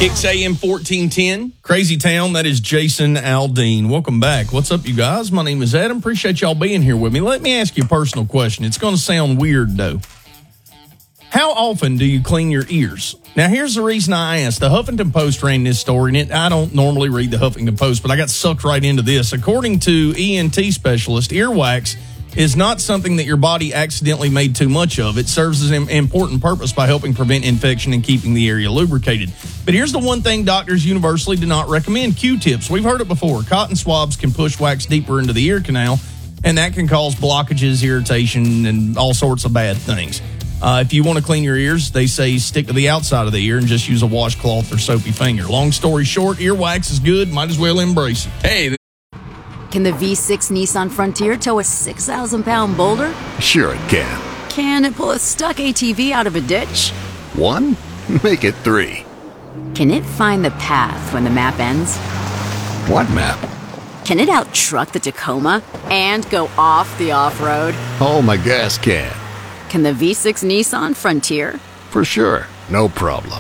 Kicks AM 1410, Crazy Town. That is Jason Aldean. Welcome back. What's up, you guys? My name is Adam. Appreciate y'all being here with me. Let me ask you a personal question. It's going to sound weird, though. How often do you clean your ears? Now, here's the reason I asked. The Huffington Post ran this story, and I don't normally read the Huffington Post, but I got sucked right into this. According to ENT specialist, earwax is not something that your body accidentally made too much of. It serves as an important purpose by helping prevent infection and keeping the area lubricated. But here's the one thing doctors universally do not recommend: Q-tips. We've heard it before. Cotton swabs can push wax deeper into the ear canal, and that can cause blockages, irritation, and all sorts of bad things. If you want to clean your ears, they say stick to the outside of the ear and just use a washcloth or soapy finger. Long story short, earwax is good. Might as well embrace it. Hey. Can the V6 Nissan Frontier tow a 6,000-pound boulder? Sure it can. Can it pull a stuck ATV out of a ditch? 1? Make it 3. Can it find the path when the map ends? What map? Can it out-truck the Tacoma and go off the off-road? Oh, my gas can. Can the V6 Nissan Frontier? For sure. No problem.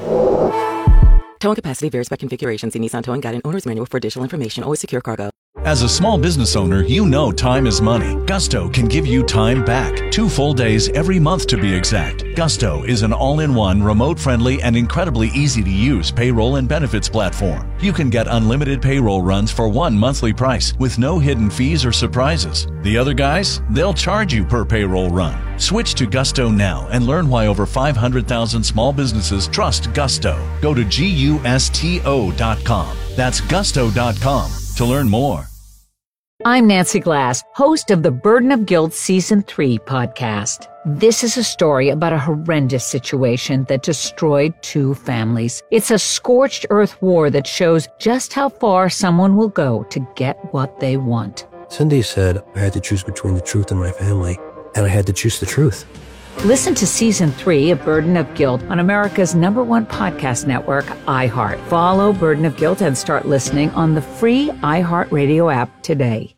Towing capacity varies by configuration. See Nissan Towing Guide and Owner's Manual for additional information. Always secure cargo. As a small business owner, you know time is money. Gusto can give you time back. 2 full days every month to be exact. Gusto is an all-in-one, remote-friendly, and incredibly easy-to-use payroll and benefits platform. You can get unlimited payroll runs for one monthly price with no hidden fees or surprises. The other guys, they'll charge you per payroll run. Switch to Gusto now and learn why over 500,000 small businesses trust Gusto. Go to GUSTO.com. That's Gusto.com to learn more. I'm Nancy Glass, host of the Burden of Guilt Season 3 podcast. This is a story about a horrendous situation that destroyed 2 families. It's a scorched earth war that shows just how far someone will go to get what they want. Cindy said I had to choose between the truth and my family, and I had to choose the truth. Listen to Season 3 of Burden of Guilt on America's #1 podcast network, iHeart. Follow Burden of Guilt and start listening on the free iHeartRadio app today.